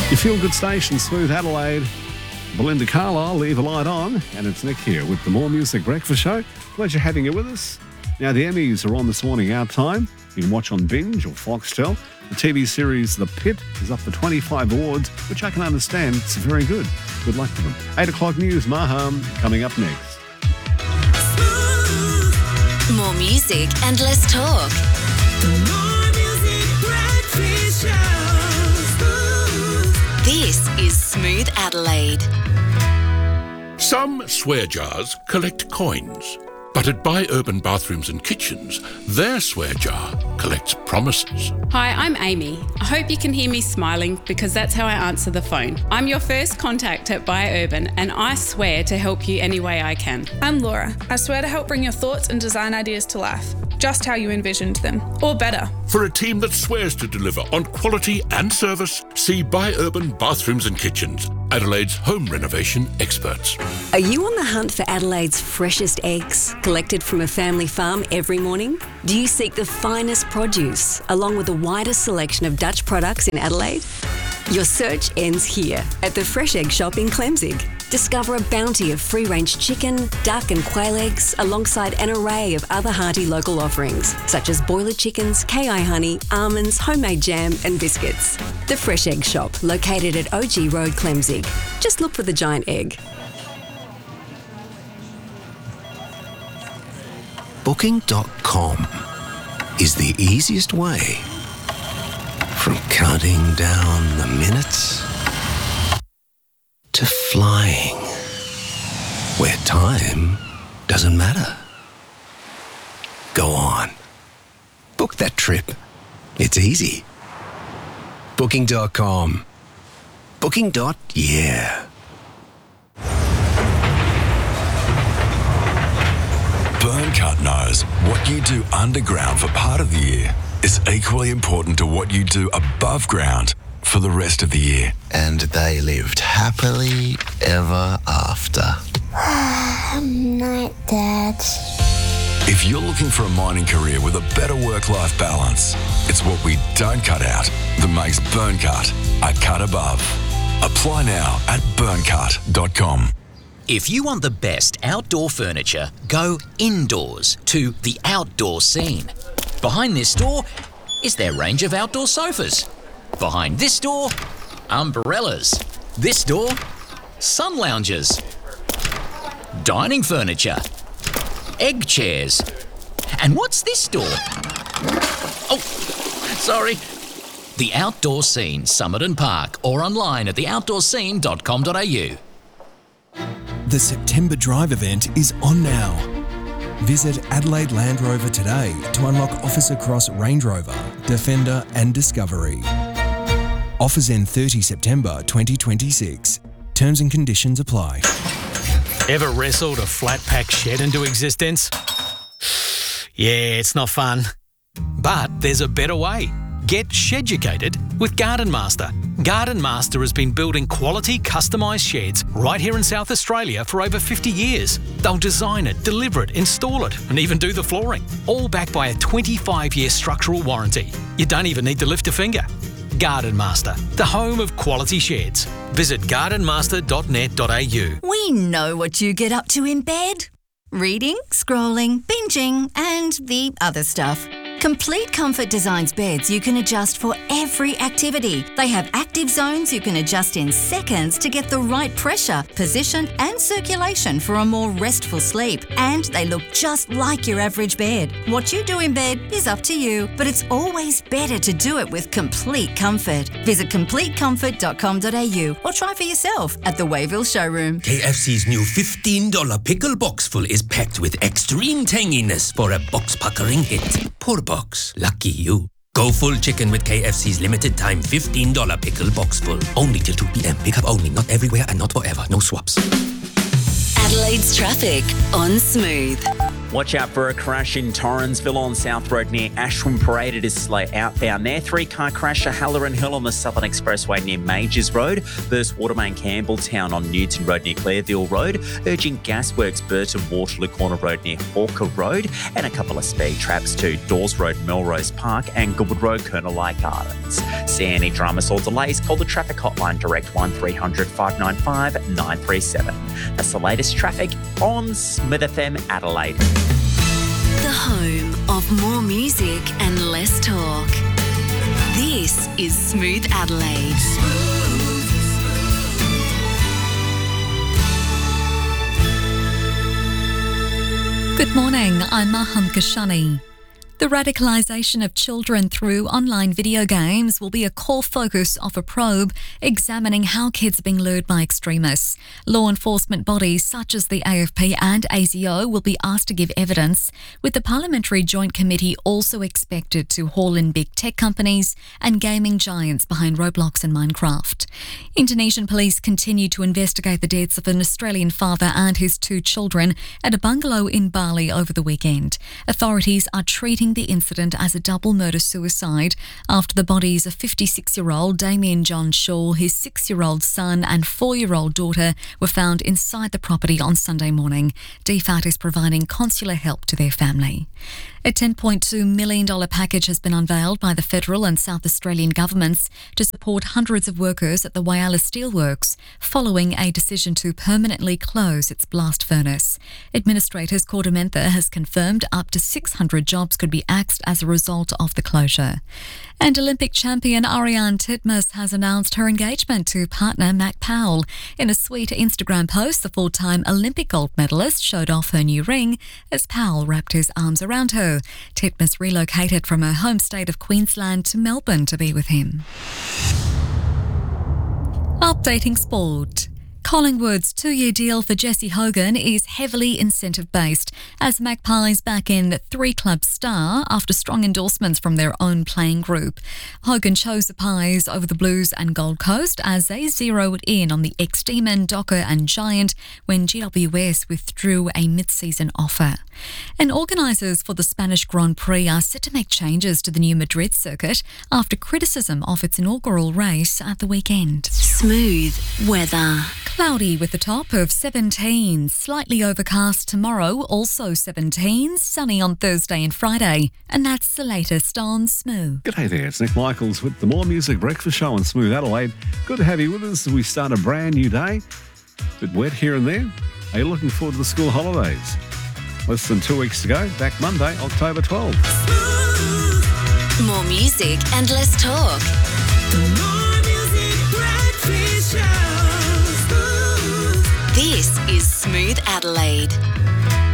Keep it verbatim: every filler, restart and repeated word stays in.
Your feel-good station, Smooth Adelaide. Belinda Carlisle, Leave a Light On. And it's Nick here with the More Music Breakfast Show. Pleasure having you with us. Now, the Emmys are on this morning, our time. You can watch on Binge or Foxtel. The T V series The Pit is up for twenty-five awards, which I can understand. It's very good. Good luck to them. eight o'clock news, Maham, coming up next. More music and less talk. More Music Breakfast Show. This is Smooth Adelaide. Some swear jars collect coins, but at Buy Urban Bathrooms and Kitchens, their swear jar collects promises. Hi, I'm Amy. I hope you can hear me smiling because that's how I answer the phone. I'm your first contact at Buy Urban and I swear to help you any way I can. I'm Laura. I swear to help bring your thoughts and design ideas to life, just how you envisioned them, or better. For a team that swears to deliver on quality and service, see Buy Urban Bathrooms and Kitchens, Adelaide's home renovation experts. Are you on the hunt for Adelaide's freshest eggs, collected from a family farm every morning? Do you seek the finest produce, along with the widest selection of Dutch products in Adelaide? Your search ends here, at the Fresh Egg Shop in Clemzig. Discover a bounty of free-range chicken, duck and quail eggs, alongside an array of other hearty local offerings, such as boiler chickens, K I honey, almonds, homemade jam and biscuits. The Fresh Egg Shop, located at O G Road, Clemzig. Just look for the giant egg. Booking dot com is the easiest way from counting down the minutes to flying, where time doesn't matter. Go on. Book that trip. It's easy. Booking dot com. Booking. Yeah. Burncut knows what you do underground for part of the year is equally important to what you do above ground for the rest of the year. And they lived happily ever after. Night, Dad. If you're looking for a mining career with a better work-life balance, it's what we don't cut out that makes Burncut a cut above. Apply now at burncut dot com. If you want the best outdoor furniture, go indoors to The Outdoor Scene. Behind this door is their range of outdoor sofas. Behind this door, umbrellas. This door, sun loungers. Dining furniture. Egg chairs. And what's this door? Oh, sorry. The Outdoor Scene, Somerton Park, or online at the outdoor scene dot com dot a u. The September Drive event is on now. Visit Adelaide Land Rover today to unlock offers across Range Rover, Defender and Discovery. Offers end thirtieth September twenty twenty-six. Terms and conditions apply. Ever wrestled a flat pack shed into existence? Yeah, it's not fun. But there's a better way. Get sheducated with Garden Master. Garden Master has been building quality customised sheds right here in South Australia for over fifty years. They'll design it, deliver it, install it, and even do the flooring. All backed by a twenty-five year structural warranty. You don't even need to lift a finger. Garden Master, the home of quality sheds. Visit garden master dot net dot a u. We know what you get up to in bed. Reading, scrolling, binging, and the other stuff. Complete Comfort designs beds you can adjust for every activity. They have active zones you can adjust in seconds to get the right pressure, position and circulation for a more restful sleep. And they look just like your average bed. What you do in bed is up to you, but it's always better to do it with Complete Comfort. Visit complete comfort dot com dot a u or try for yourself at the Wayville showroom. K F C's new fifteen dollars pickle box full is packed with extreme tanginess for a box puckering hit. Poor box. Lucky you. Go full chicken with K F C's limited time fifteen dollars pickle box full. Only till two p.m. Pick up only. Not everywhere and not forever. No swaps. Adelaide's traffic on Smooth. Watch out for a crash in Torrensville on South Road near Ashwin Parade. It is slow outbound there. Three-car crash at Halloran Hill on the Southern Expressway near Majors Road. Burst Watermain Campbelltown on Newton Road near Clearville Road. Urgent Gasworks Burton Waterloo Corner Road near Hawker Road. And a couple of speed traps to Dawes Road, Melrose Park and Goodwood Road, Colonel Light Gardens. See any dramas or delays, call the traffic hotline direct one three hundred five nine five nine three seven. That's the latest traffic on Smith F M Adelaide. The home of more music and less talk. This is Smooth Adelaide. Good morning, I'm Maham Kashani. The radicalisation of children through online video games will be a core focus of a probe examining how kids are being lured by extremists. Law enforcement bodies such as the A F P and A S I O will be asked to give evidence, with the Parliamentary Joint Committee also expected to haul in big tech companies and gaming giants behind Roblox and Minecraft. Indonesian police continue to investigate the deaths of an Australian father and his two children at a bungalow in Bali over the weekend. Authorities are treating the incident as a double murder-suicide after the bodies of fifty-six-year-old Damien John Shaw, his six-year-old son and four-year-old daughter were found inside the property on Sunday morning. D F A T is providing consular help to their family. A ten point two million dollars package has been unveiled by the federal and South Australian governments to support hundreds of workers at the Whyalla Steelworks following a decision to permanently close its blast furnace. Administrators Kordamentha has confirmed up to six hundred jobs could be axed as a result of the closure. And Olympic champion Ariarne Titmus has announced her engagement to partner Mac Powell. In a sweet Instagram post, the four-time Olympic gold medalist showed off her new ring as Powell wrapped his arms around her. Titmus relocated from her home state of Queensland to Melbourne to be with him. Updating sport. Collingwood's two-year deal for Jesse Hogan is heavily incentive-based as Magpies back in three-club star after strong endorsements from their own playing group. Hogan chose the Pies over the Blues and Gold Coast as they zeroed in on the ex-Demon, Docker and Giant when G W S withdrew a mid-season offer. And organisers for the Spanish Grand Prix are set to make changes to the new Madrid circuit after criticism of its inaugural race at the weekend. Smooth weather. Cloudy with a top of seventeen, slightly overcast tomorrow, also seventeen, sunny on Thursday and Friday. And that's the latest on Smooth. G'day there, it's Nick Michaels with the More Music Breakfast Show on Smooth Adelaide. Good to have you with us as we start a brand new day. Bit wet here and there. Are you looking forward to the school holidays? Less than two weeks to go, back Monday, October twelfth. More music and less talk. More music breakfast show. This is Smooth Adelaide.